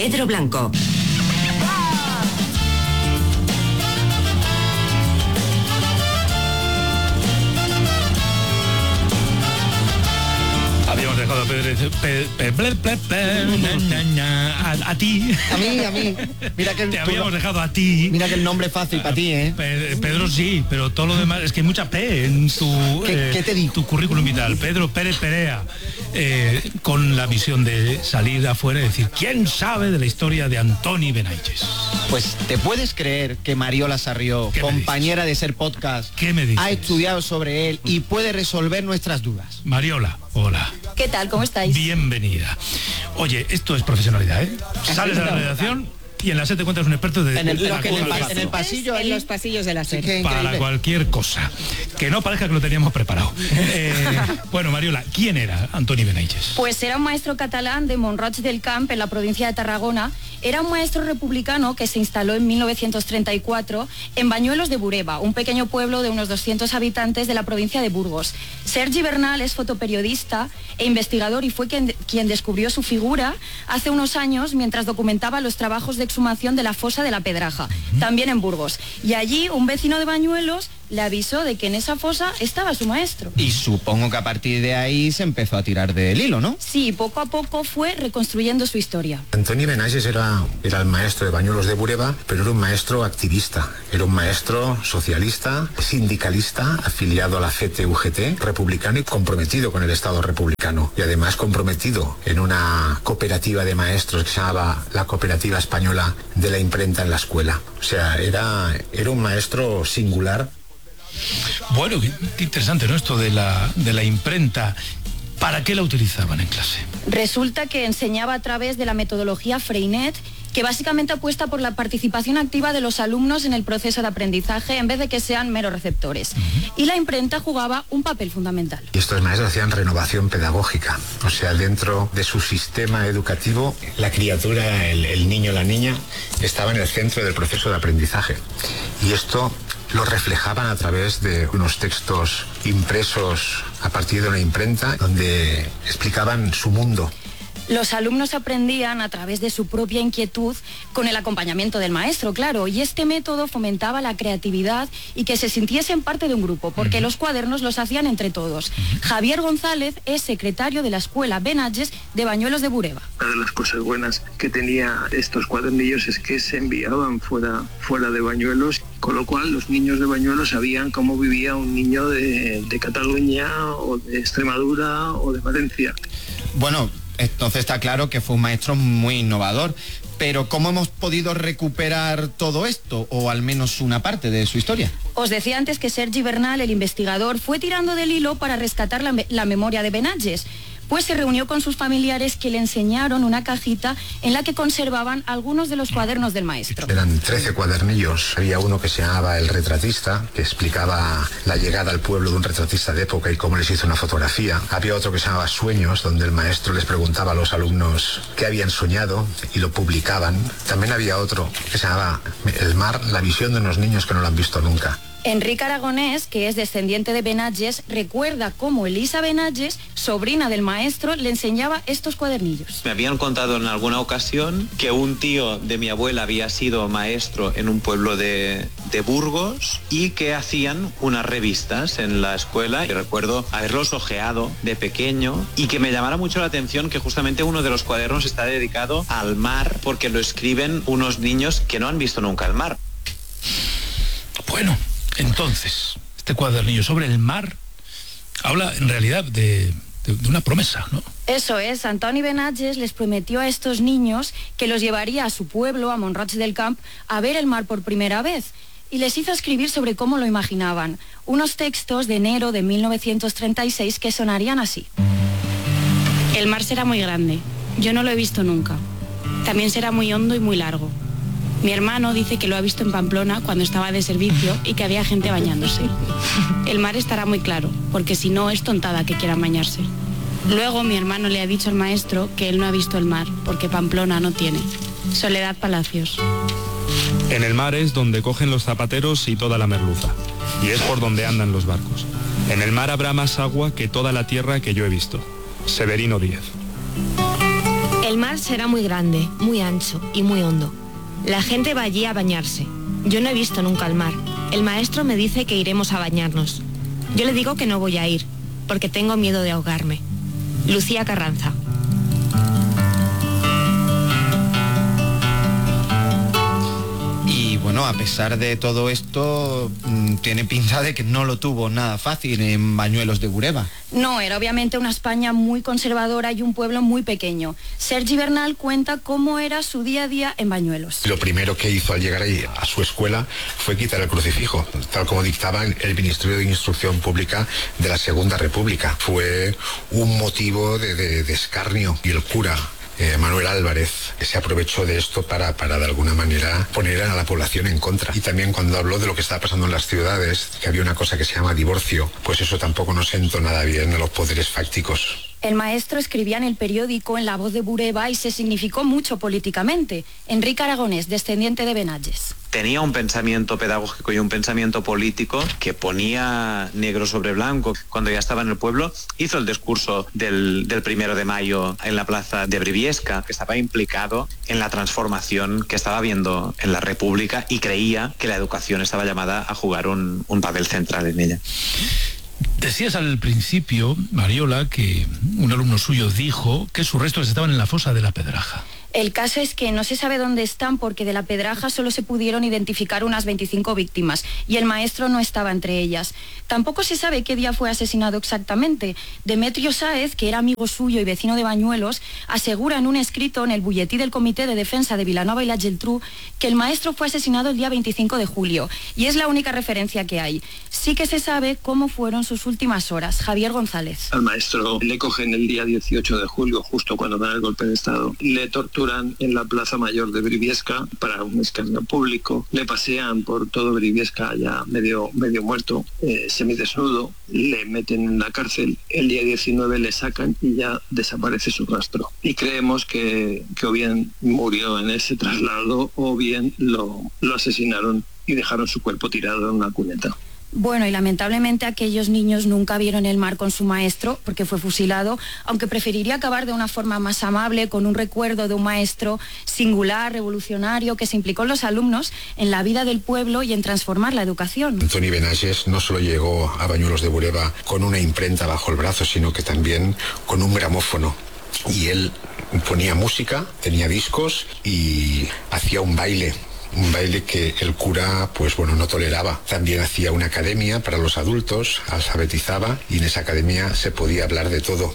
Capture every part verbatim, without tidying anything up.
Pedro Blanco. Habíamos dejado a Pedro pe, pe, pe, pe, pe, na, na, na, a, a ti. A mí, a mí. Mira que Te habíamos dejado a ti. Mira que el nombre es fácil para ti, ¿eh? Pe, Pedro sí, pero todo lo demás es que hay mucha P en tu, ¿Qué, eh, ¿qué te digo? tu currículum vital. Pedro Pérez Perea, eh, con la misión de salir afuera y decir, ¿quién sabe de la historia de Antoni Benaiges? Pues te puedes creer que Mariola Sarrió, compañera de Ser Podcast, ¿Qué me dices? ha estudiado sobre él y puede resolver nuestras dudas. Mariola, hola. ¿Qué tal? ¿Cómo estáis? Bienvenida. Oye, esto es profesionalidad, ¿eh? Sales a la redacción y en la SER te encuentras un experto de... En el, de la en el, en el pasillo, en los pasillos de la SER. Sí, para cualquier cosa. Que no parezca que lo teníamos preparado. Eh, bueno, Mariola, ¿quién era Antoni Benaiges? Pues era un maestro catalán de Mont-Roig del Camp, en la provincia de Tarragona. Era un maestro republicano que se instaló en mil novecientos treinta y cuatro en Bañuelos de Bureba, un pequeño pueblo de unos doscientos habitantes de la provincia de Burgos. Sergi Bernal es fotoperiodista e investigador y fue quien, quien descubrió su figura hace unos años mientras documentaba los trabajos de exhumación de la fosa de la Pedraja, uh-huh. también en Burgos. Y allí un vecino de Bañuelos le avisó de que en esa fosa estaba su maestro. Y supongo que a partir de ahí se empezó a tirar del hilo, ¿no? Sí, poco a poco fue reconstruyendo su historia. Antoni Benaiges era, era el maestro de Bañuelos de Bureba, pero era un maestro activista, era un maestro socialista, sindicalista, afiliado a la C T U G T, republicano y comprometido con el Estado republicano. Y además comprometido en una cooperativa de maestros que se llamaba la Cooperativa Española de la Imprenta en la Escuela. O sea, era, era un maestro singular. Bueno, qué, qué interesante, ¿no? Esto de la, de la imprenta. ¿Para qué la utilizaban en clase? Resulta que enseñaba a través de la metodología Freinet, que básicamente apuesta por la participación activa de los alumnos en el proceso de aprendizaje en vez de que sean meros receptores. Uh-huh. Y la imprenta jugaba un papel fundamental. Y estos maestros hacían renovación pedagógica. O sea, dentro de su sistema educativo, la criatura, el, el niño, la niña, estaba en el centro del proceso de aprendizaje. Y esto lo reflejaban a través de unos textos impresos a partir de una imprenta donde explicaban su mundo. Los alumnos aprendían a través de su propia inquietud con el acompañamiento del maestro, claro, y este método fomentaba la creatividad y que se sintiesen parte de un grupo, porque uh-huh. los cuadernos los hacían entre todos. Uh-huh. Javier González es secretario de la Escuela Benaiges de Bañuelos de Bureba. Una de las cosas buenas que tenía estos cuadernillos es que se enviaban fuera, fuera de Bañuelos, con lo cual los niños de Bañuelos sabían cómo vivía un niño de, de Cataluña o de Extremadura o de Valencia. Bueno, entonces está claro que fue un maestro muy innovador, pero ¿cómo hemos podido recuperar todo esto, o al menos una parte de su historia? Os decía antes que Sergi Bernal, el investigador, fue tirando del hilo para rescatar la, la memoria de Benaiges. Pues se reunió con sus familiares que le enseñaron una cajita en la que conservaban algunos de los cuadernos del maestro. Eran trece cuadernillos. Había uno que se llamaba El Retratista, que explicaba la llegada al pueblo de un retratista de época y cómo les hizo una fotografía. Había otro que se llamaba Sueños, donde el maestro les preguntaba a los alumnos qué habían soñado y lo publicaban. También había otro que se llamaba El Mar, la visión de unos niños que no lo han visto nunca. Enrique Aragonés, que es descendiente de Benaiges, recuerda cómo Elisa Benaiges, sobrina del maestro, le enseñaba estos cuadernillos. Me habían contado en alguna ocasión que un tío de mi abuela había sido maestro en un pueblo de, de Burgos y que hacían unas revistas en la escuela. Y recuerdo haberlos ojeado de pequeño y que me llamara mucho la atención que justamente uno de los cuadernos está dedicado al mar, porque lo escriben unos niños que no han visto nunca el mar. Bueno, entonces, este cuadernillo sobre el mar habla en realidad de, de, de una promesa, ¿no? Eso es, Antoni Benaiges les prometió a estos niños que los llevaría a su pueblo, a Mont-Roig del Camp, a ver el mar por primera vez. Y les hizo escribir sobre cómo lo imaginaban. Unos textos de enero de mil novecientos treinta y seis que sonarían así. El mar será muy grande. Yo no lo he visto nunca. También será muy hondo y muy largo. Mi hermano dice que lo ha visto en Pamplona cuando estaba de servicio y que había gente bañándose. El mar estará muy claro, porque si no es tontada que quieran bañarse. Luego mi hermano le ha dicho al maestro que él no ha visto el mar, porque Pamplona no tiene. Soledad Palacios. En el mar es donde cogen los zapateros y toda la merluza, y es por donde andan los barcos. En el mar habrá más agua que toda la tierra que yo he visto. Severino Díez. El mar será muy grande, muy ancho y muy hondo. La gente va allí a bañarse. Yo no he visto nunca el mar. El maestro me dice que iremos a bañarnos. Yo le digo que no voy a ir, porque tengo miedo de ahogarme. Lucía Carranza. Y bueno, a pesar de todo esto, mmm, tiene pinta de que no lo tuvo nada fácil en Bañuelos de Bureba. No, era obviamente una España muy conservadora y un pueblo muy pequeño. Sergi Bernal cuenta cómo era su día a día en Bañuelos. Lo primero que hizo al llegar ahí a su escuela fue quitar el crucifijo, tal como dictaba el Ministerio de Instrucción Pública de la Segunda República. Fue un motivo de, de, de escarnio, y el cura Eh, Manuel Álvarez, que se aprovechó de esto para, para de alguna manera poner a la población en contra. Y también cuando habló de lo que estaba pasando en las ciudades, que había una cosa que se llama divorcio, pues eso tampoco nos sentó nada bien a los poderes fácticos. El maestro escribía en el periódico En la Voz de Bureba y se significó mucho políticamente. Enrique Aragonés, descendiente de Benalles. Tenía un pensamiento pedagógico y un pensamiento político que ponía negro sobre blanco. Cuando ya estaba en el pueblo, hizo el discurso del, del primero de mayo en la plaza de Briviesca, que estaba implicado en la transformación que estaba habiendo en la República y creía que la educación estaba llamada a jugar un, un papel central en ella. Decías al principio, Mariola, que un alumno suyo dijo que sus restos estaban en la fosa de la Pedraja. El caso es que no se sabe dónde están porque de la Pedraja solo se pudieron identificar unas veinticinco víctimas y el maestro no estaba entre ellas. Tampoco se sabe qué día fue asesinado exactamente. Demetrio Sáez, que era amigo suyo y vecino de Bañuelos, asegura en un escrito en el bulletí del Comité de Defensa de Vilanova y la Geltrú que el maestro fue asesinado el día veinticinco de julio y es la única referencia que hay. Sí que se sabe cómo fueron sus últimas horas. Javier González. Al maestro le cogen el día dieciocho de julio, justo cuando dan el golpe de Estado. Le torturan en la Plaza Mayor de Briviesca para un escarnio público. Le pasean por todo Briviesca ya medio, medio muerto, eh, semidesnudo. Le meten en la cárcel. El día diecinueve le sacan y ya desaparece su rastro. Y creemos que, que o bien murió en ese traslado o bien lo, lo asesinaron y dejaron su cuerpo tirado en una cuneta. Bueno, y lamentablemente aquellos niños nunca vieron el mar con su maestro porque fue fusilado, aunque preferiría acabar de una forma más amable con un recuerdo de un maestro singular, revolucionario, que se implicó en los alumnos, en la vida del pueblo y en transformar la educación. Antoni Benalles no solo llegó a Bañuelos de Bureba con una imprenta bajo el brazo, sino que también con un gramófono. Y él ponía música, tenía discos y hacía un baile. Un baile que el cura, pues bueno, no toleraba. También hacía una academia para los adultos, alfabetizaba y en esa academia se podía hablar de todo.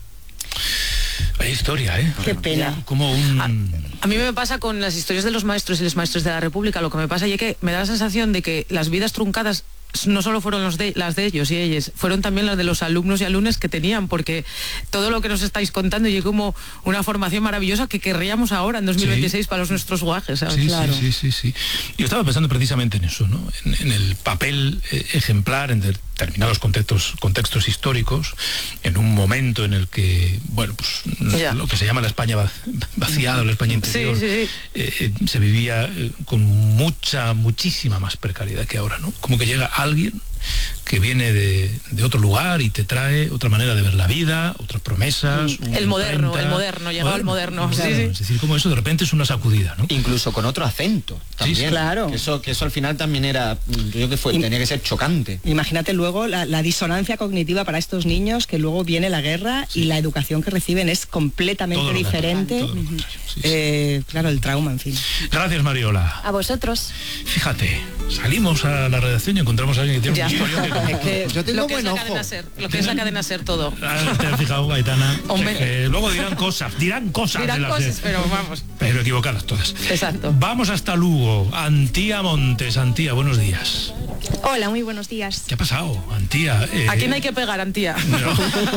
Hay historia, ¿eh? Qué pena. Como un... a, a mí me pasa con las historias de los maestros y los maestros de la República, lo que me pasa y es que me da la sensación de que las vidas truncadas no solo fueron los de, las de ellos y ellas, fueron también las de los alumnos y alumnas que tenían, porque todo lo que nos estáis contando y como una formación maravillosa que querríamos ahora en dos mil veintiséis sí. para los nuestros guajes, ¿sabes? Sí, claro. sí, sí, sí, sí. Yo estaba pensando precisamente en eso, ¿no? En, en el papel eh, ejemplar en determinados contextos, contextos históricos, en un momento en el que, bueno, pues ya. lo que se llama la España vaciada, la España interior, sí, sí, sí. Eh, se vivía eh, con mucha, muchísima más precariedad que ahora, ¿no? Como que llega alguien que viene de, de otro lugar y te trae otra manera de ver la vida, otras promesas. El moderno, imprenta, el moderno, llegaba el moderno. Claro, sí, sí. Es decir, como eso de repente es una sacudida, ¿no? Incluso con otro acento. También. Sí, claro. Que eso, que eso al final también era, yo creo que fue, tenía que ser chocante. Imagínate luego la, la disonancia cognitiva para estos niños, que luego viene la guerra sí. y la educación que reciben es completamente todo diferente. Todo uh-huh. sí, sí. Eh, claro, el trauma, en fin. Gracias, Mariola. A vosotros. Fíjate, salimos a la redacción y encontramos a alguien que tiene ya. un Es que yo tengo lo que buen es la ojo. cadena ser, lo que es la cadena ser todo. Ah, te has fijado, Aitana. Eh, luego dirán cosas, dirán cosas. Dirán de las cosas, de, pero vamos. Pero equivocadas todas. Exacto. Vamos hasta Lugo. Antía Montes. Antía, buenos días. Hola, muy buenos días. ¿Qué ha pasado, Antía? Eh, ¿A quién hay que pegar, Antía? No.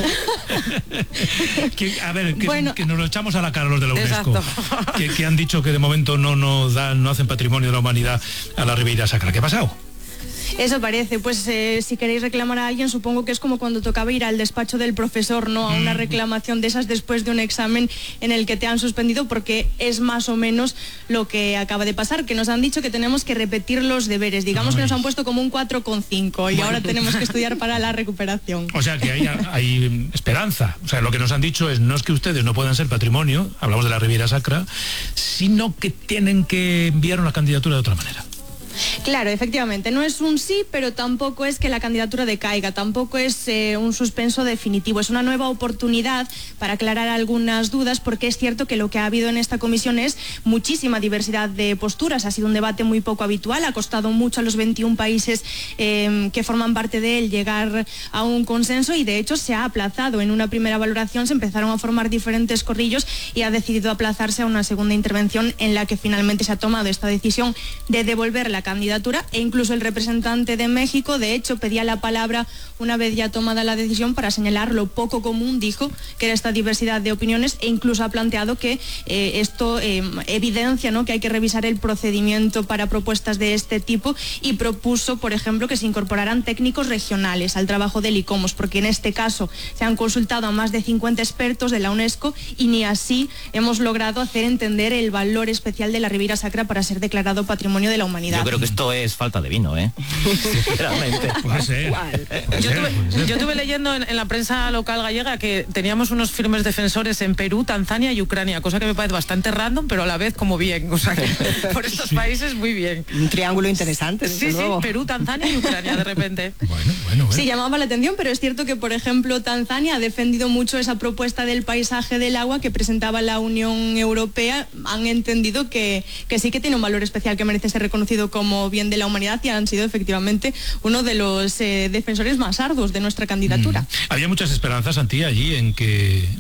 que, a ver, que, bueno, que nos lo echamos a la cara los de la UNESCO. Que, que han dicho que de momento no nos dan, no hacen patrimonio de la humanidad a la Ribeira Sacra. ¿Qué ha pasado? Eso parece, pues eh, si queréis reclamar a alguien, supongo que es como cuando tocaba ir al despacho del profesor, ¿no? A una reclamación de esas después de un examen en el que te han suspendido, porque es más o menos lo que acaba de pasar, que nos han dicho que tenemos que repetir los deberes, digamos Ay. que nos han puesto como un cuatro coma cinco y bueno. ahora tenemos que estudiar para la recuperación. O sea que hay, hay esperanza, o sea, lo que nos han dicho es no es que ustedes no puedan ser patrimonio, hablamos de la Riviera Sacra, sino que tienen que enviar una candidatura de otra manera. Claro, efectivamente, no es un sí, pero tampoco es que la candidatura decaiga, tampoco es eh, un suspenso definitivo, es una nueva oportunidad para aclarar algunas dudas, porque es cierto que lo que ha habido en esta comisión es muchísima diversidad de posturas, ha sido un debate muy poco habitual, ha costado mucho a los veintiún países eh, que forman parte de él llegar a un consenso y de hecho se ha aplazado. En una primera valoración se empezaron a formar diferentes corrillos y ha decidido aplazarse a una segunda intervención en la que finalmente se ha tomado esta decisión de devolver la candidatura, e incluso el representante de México de hecho pedía la palabra una vez ya tomada la decisión para señalar lo poco común, dijo, que era esta diversidad de opiniones, e incluso ha planteado que eh, esto eh, evidencia, ¿no?, que hay que revisar el procedimiento para propuestas de este tipo, y propuso, por ejemplo, que se incorporaran técnicos regionales al trabajo del ICOMOS, porque en este caso se han consultado a más de cincuenta expertos de la UNESCO y ni así hemos logrado hacer entender el valor especial de la Riviera Sacra para ser declarado Patrimonio de la Humanidad. Yo creo que esto es falta de vino, ¿eh? Sinceramente. Puede ser. Yo estuve, yo estuve leyendo en, en la prensa local gallega que teníamos unos firmes defensores en Perú, Tanzania y Ucrania, cosa que me parece bastante random, pero a la vez como bien. O sea, que por estos sí. países muy bien. Un triángulo interesante. Sí, luego. sí, Perú, Tanzania y Ucrania de repente. Bueno, bueno, bueno. Sí, llamaba la atención, pero es cierto que, por ejemplo, Tanzania ha defendido mucho esa propuesta del paisaje del agua que presentaba la Unión Europea. Han entendido que, que sí que tiene un valor especial que merece ser reconocido como bien de la humanidad, y han sido efectivamente uno de los eh, defensores más arduos de nuestra candidatura. Mm. Había muchas esperanzas, Antía, allí en que